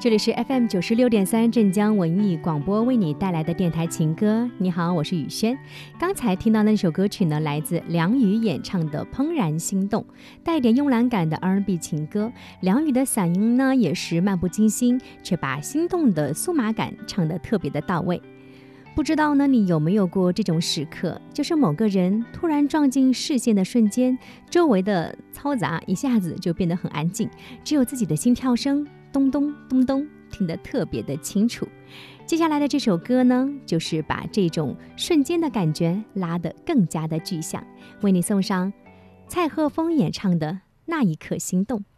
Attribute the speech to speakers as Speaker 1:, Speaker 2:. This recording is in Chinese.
Speaker 1: 这里是 FM96.3 镇江文艺广播为你带来的电台情歌。你好，我是雨轩。刚才听到那首歌曲呢，来自梁宇演唱的《怦然心动》，带点慵懒感的 R&B 情歌。梁宇的嗓音呢也是漫不经心，却把心动的酥麻感唱得特别的到位。不知道呢，你有没有过这种时刻，就是某个人突然撞进视线的瞬间，周围的嘈杂一下子就变得很安静，只有自己的心跳声咚咚咚咚，听得特别的清楚。接下来的这首歌呢，就是把这种瞬间的感觉拉得更加的具象，为你送上蔡赫峰演唱的《那一刻心动》。